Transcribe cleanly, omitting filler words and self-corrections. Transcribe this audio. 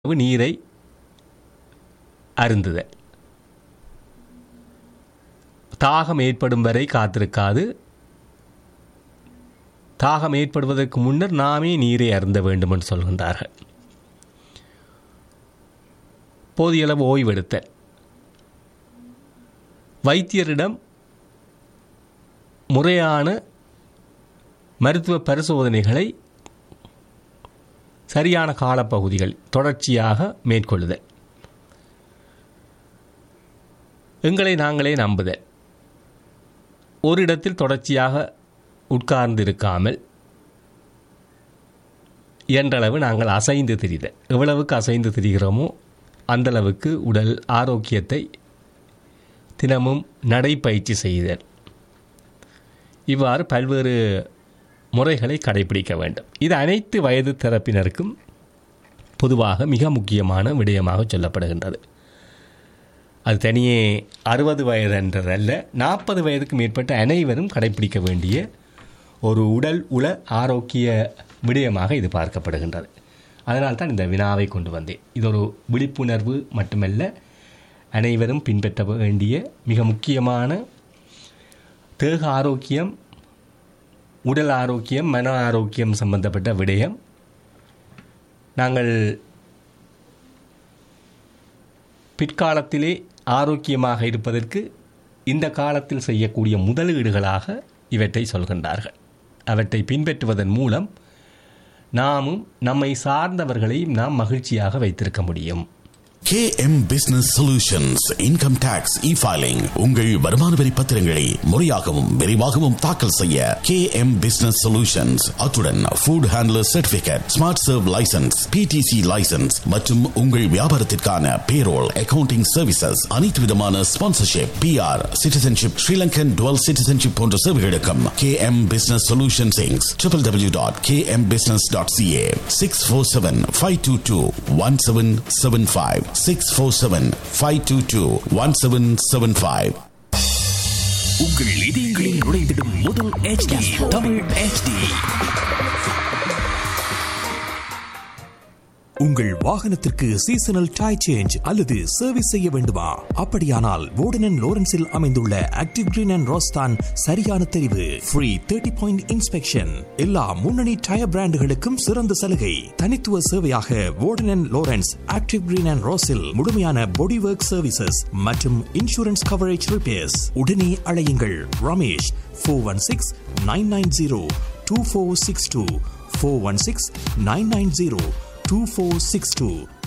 நீரை அருந்துதல். தாகம் ஏற்படும் வரை காத்திருக்காது. தாகம் ஏற்படுவதற்கு முன்னர் நாமே நீரை அருந்த வேண்டும் என்று சொல்கின்றார்கள். போதிய அளவு ஓய்வெடுத்தல். வைத்தியரிடம் முறையான மருத்துவ பரிசோதனைகளை சரியான காலப்பகுதிகள் தொடர்ச்சியாக மேற்கொள்ளுதல். எங்களை நாங்களே நம்புதல். ஒரு இடத்தில் தொடர்ச்சியாக உட்கார்ந்திருக்காமல் என்றளவு நாங்கள் அசைந்து திரிதல். எவ்வளவுக்கு அசைந்து திரிகிறோமோ அந்தளவுக்கு உடல் ஆரோக்கியத்தை தினமும் நடைப்பயிற்சி செய்தல். இவ்வாறு பல்வேறு முறைகளை கடைபிடிக்க வேண்டும். இது அனைத்து வயது தரப்பினருக்கும் பொதுவாக மிக முக்கியமான விடயமாக சொல்லப்படுகின்றது. அது தனியே 60 வயது என்றதல்ல, 40 வயதுக்கு மேற்பட்ட அனைவரும் கடைபிடிக்க வேண்டிய ஒரு உடல் உள ஆரோக்கிய விடயமாக இது பார்க்கப்படுகின்றது. அதனால்தான் இந்த வினாவை கொண்டு வந்தேன். இது ஒரு விழிப்புணர்வு மட்டுமல்ல, அனைவரும் பின்பற்ற வேண்டிய மிக முக்கியமான தேக ஆரோக்கியம், உடல் ஆரோக்கியம், மன ஆரோக்கியம் சம்பந்தப்பட்ட விடயம். நாங்கள் பிற்காலத்திலே ஆரோக்கியமாக இருப்பதற்கு இந்த காலத்தில் செய்யக்கூடிய முதலீடுகளாக இவற்றை சொல்கின்றார்கள். அவற்றை பின்பற்றுவதன் மூலம் நாமும் நம்மை சார்ந்தவர்களையும் நாம் மகிழ்ச்சியாக வைத்திருக்க முடியும். KM Business Solutions Income Tax E-Filing உங்கள் வருமான வரி பத்திரங்களை முறையாகவும் விரைவாகவும் தாக்கல் செய்ய KM Business Solutions, அத்துடன் Food Handler Certificate, Smart Serve License, PTC License மற்றும் உங்கள் வியாபாரத்திற்கான Payroll, Accounting Services, அனைத்து விதமான Sponsorship, PR, Citizenship, Sri Lankan Dual Citizenship போன்ற சேவைகளுக்கும் KM Business Solutions Inc. www.kmbusiness.ca 647-522-1775 647-522-1775. உங்கள் இதயங்களில் நுழைந்திடும் முதல் HD தமிழ் HD. உங்கள் வாகனத்திற்கு சீசனல் டயர் சேஞ்ச் அல்லது சர்வீஸ் செய்ய வேண்டுமா? அப்படியானால் வோர்டன் அண்ட் லோரன்ஸில் அமைந்துள்ள ஆக்டிவ் கிரீன் அண்ட் ரோஸ் தான் சரியான தெரிவு. ஃப்ரீ 30 பாயிண்ட் இன்ஸ்பெக்ஷன், எல்லா முன்னணி டயர் பிராண்டுகளுக்கும் சிறந்த சலுகை. தனித்துவ சேவையாக வோர்டன் and Lawrence active green and ரோஸில் முழுமையான பாடி ஒர்க் சர்வீசஸ் மற்றும் இன்சூரன்ஸ் கவரேஜ் ரிப்பேர்ஸ். உடனே அழையுங்கள் ரமேஷ் 416-990-2462 416-990-2462.